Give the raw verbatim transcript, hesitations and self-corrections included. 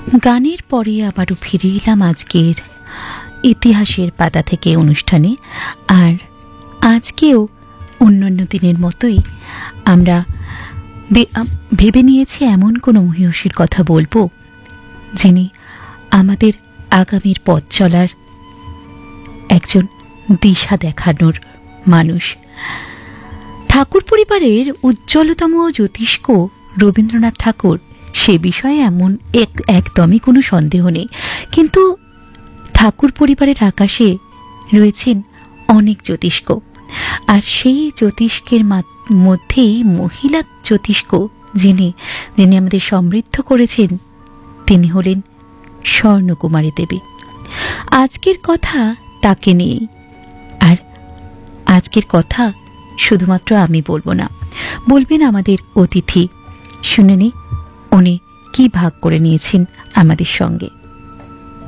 গানের পরে আবারও ফিরে এলাম আজকের ইতিহাসের পাতা থেকে অনুষ্ঠানে। আর আজকেও অন্যান্য দিনের মতোই আমরা ভেবে নিয়েছি এমন কোনো মহিষীর কথা বলবো যিনি আমাদের আগামীর পথ চলার একজন দিশা দেখানোর মানুষ। ঠাকুর পরিবারের উজ্জ্বলতম জ্যোতিষ্ক রবীন্দ্রনাথ ঠাকুর, সে বিষয়ে এমন এক একদমই কোনো সন্দেহ নেই। কিন্তু ঠাকুর পরিবারের আকাশে রয়েছেন অনেক জ্যোতিষ্ক, আর সেই জ্যোতিষ্কের মধ্যেই মহিলা জ্যোতিষ্ক যিনি যিনি আমাদের সমৃদ্ধ করেছেন, তিনি হলেন স্বর্ণকুমারী দেবী। আজকের কথা তাকে নিয়েই। আর আজকের কথা শুধুমাত্র আমি বলবো না, বলবেন আমাদের অতিথি। শুনে নি উনি কি ভাগ করে নিয়েছেন আমাদের সঙ্গে।